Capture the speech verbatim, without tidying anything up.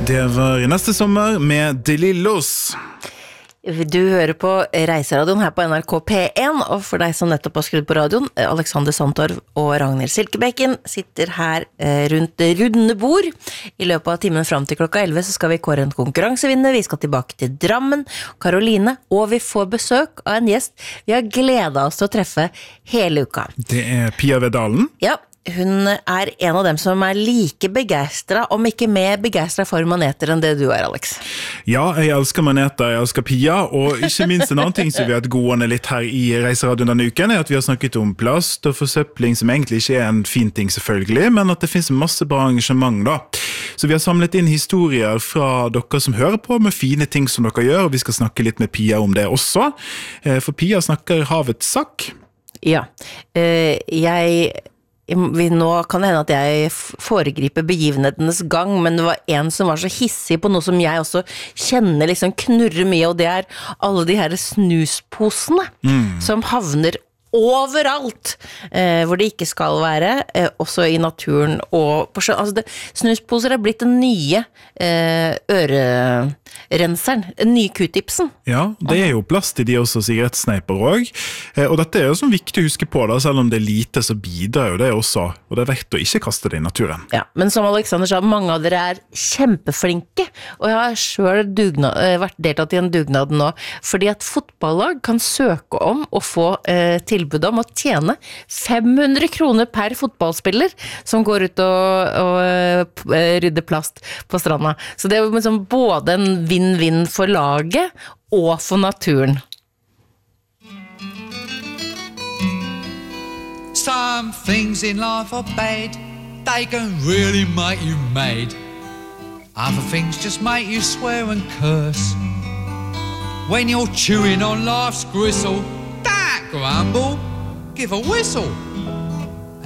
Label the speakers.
Speaker 1: Det var neste sommer med De Lillos.
Speaker 2: Du hører på Reiseradioen her på N R K P en, og for deg som nettopp har skrudd på radioen, Alexander Santorv og Ragnhild Silkebekken sitter her eh, rundt runde bord. I løpet av timen frem til klokka elleve så skal vi kåre en konkurransevinner, vi skal tilbake til Drammen, Karoline, og vi får besøk av en gjest vi har gledet oss til å treffe hele uka.
Speaker 1: Det er Pia Vedalen.
Speaker 2: Ja, hun er en av dem som er like begeistret, om ikke mer begeistret for maneter enn det du er, Alex.
Speaker 1: Ja, jeg elsker maneter, jeg elsker Pia, og ikke minst en annen ting som vi har hatt gående litt her i Reiseradioen denne uken, er at vi har snakket om plast og forsøpling, som egentlig ikke er en fin ting selvfølgelig, men at det finnes masse bra engasjement da. Så vi har samlet inn historier fra dere som hører på, med fine ting som dere gjør, og vi skal snakke litt med Pia om det også. For Pia snakker havets sak.
Speaker 2: Ja, jeg... Vi, nå kan det hende at jeg foregriper begivenhetenes gang, men det var en som var så hissig på noe som jeg også kjenner liksom knurrer mye, og det er alle de her snusposene mm. som havner overalt, eh, hvor det ikke skal være, eh, også i naturen og på sjøen. Altså det, snusposer er blitt den nye eh, ørerenseren, den nye Q-tipsen.
Speaker 1: Ja, det er jo plast i de også, sigarettsneiper også. Eh, og dette er jo sånn viktig å huske på da, selv om det er lite, så bidrar jo det også, og det er verdt å ikke kaste det i naturen.
Speaker 2: Ja, men som Alexander sa, mange av dere er kjempeflinke, og jeg har selv dugnad, eh, vært deltatt i en dugnad nå, fordi at fotballag kan søke om å få eh, til tilbud om å tjene fem hundre kroner per fotballspiller som går ut og, og rydder plast på stranda. Så det er liksom både en vinn-vinn for laget og for naturen.
Speaker 3: Some things in life are bad. They can really make you mad. Other things just make you swear and curse. When you're chewing on life's gristle, grumble, give a whistle.